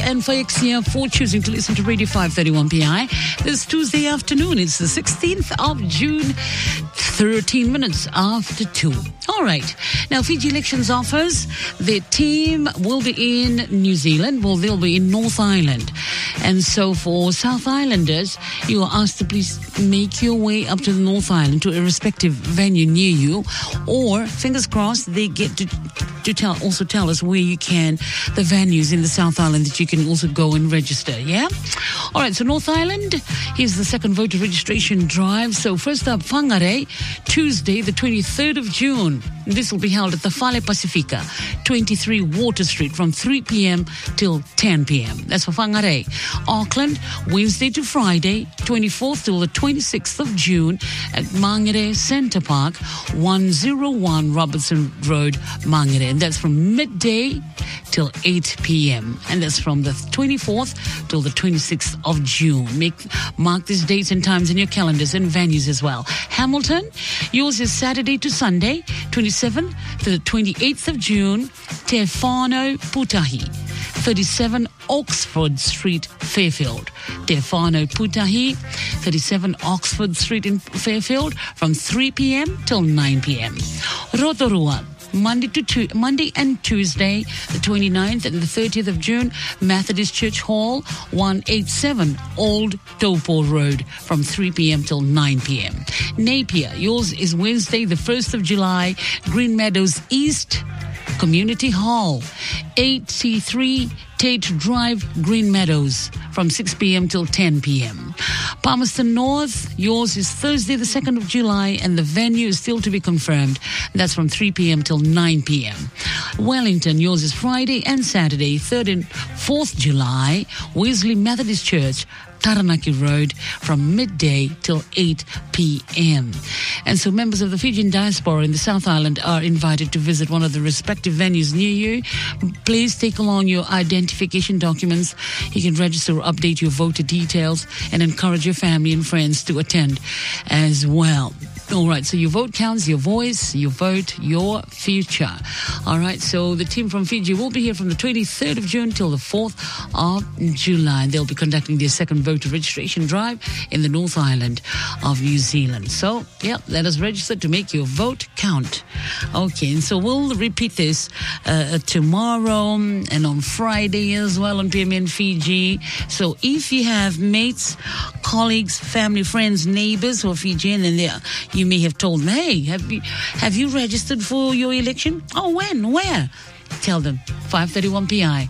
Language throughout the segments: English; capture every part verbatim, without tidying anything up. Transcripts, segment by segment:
and for Exia for choosing to listen to Radio five thirty-one P I this Tuesday afternoon. It's the sixteenth of June, thirteen minutes after two. All right. Now, Fiji Elections offers their team will be in New Zealand. Well, they'll be in North Island. And so for South Islanders, you are asked to please make your way up to the North Island to a respective venue near you, or fingers crossed they get to to tell also tell us where you can, the venues in the South Island that you can also go and register. Yeah. All right. So North Island, here's the second voter registration drive. So first up, Whangarei, Tuesday, the twenty-third of June. This will be held at the Fale Pacifica, twenty-three Water Street, from three p.m. till ten p.m. That's for Whangarei. Auckland, Wednesday to Friday, twenty-fourth till the twenty-sixth of June at Mangere Centre Park, one oh one Robertson Road, Mangere. And that's from midday till eight p.m. And that's from the twenty-fourth till the twenty-sixth of June. Make mark these dates and times in your calendars and venues as well. Hamilton, yours is Saturday to Sunday, twenty-seventh to the twenty-eighth of June. Te Whānau Putahi, thirty-seven Oxford Street, Fairfield. Te Whānau Putahi, thirty-seven Oxford Street in Fairfield, from three p.m. till nine p.m. Rotorua, Monday to tu- Monday and Tuesday, the twenty-ninth and the thirtieth of June, Methodist Church Hall, one eighty-seven Old Taupo Road, from three p.m. till nine p.m. Napier, yours is Wednesday, the first of July, Green Meadows East Community Hall, eighty-three Tate Drive, Green Meadows, from six p.m. till ten p.m. Palmerston North, yours is Thursday, the second of July, and the venue is still to be confirmed. That's from three p.m. till nine p.m. Wellington, yours is Friday and Saturday, third and fourth July, Wesley Methodist Church, Taranaki Road, from midday till eight p.m. And so members of the Fijian diaspora in the South Island are invited to visit one of the respective venues near you. Please take along your identification documents. You can register or update your voter details and encourage your family and friends to attend as well. All right, so your vote counts, your voice, your vote, your future. All right, so the team from Fiji will be here from the twenty-third of June till the fourth of July. They'll be conducting their second voter registration drive in the North Island of New Zealand. So, yeah, let us register to make your vote count. Okay, and so we'll repeat this uh, tomorrow and on Friday as well on P M N Fiji. So if you have mates, colleagues, family, friends, neighbors who are Fijian, and they are, you may have told them, hey, have you, have you registered for your election? Oh, when? Where? Tell them, five thirty-one P I,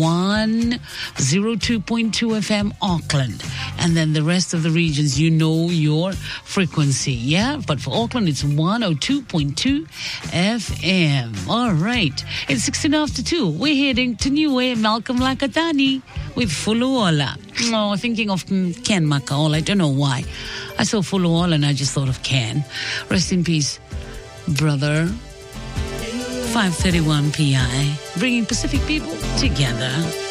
one oh two point two F M Auckland. And then the rest of the regions, you know your frequency, yeah? But for Auckland, it's one oh two point two F M. All right. It's sixteen after two. We're heading to Niue, Malcolm Lakatani with Fuluola. Oh, thinking of Ken Makaola. I don't know why. I saw Fuluola and I just thought of Ken. Rest in peace, brother. five thirty-one P I, bringing Pacific people together.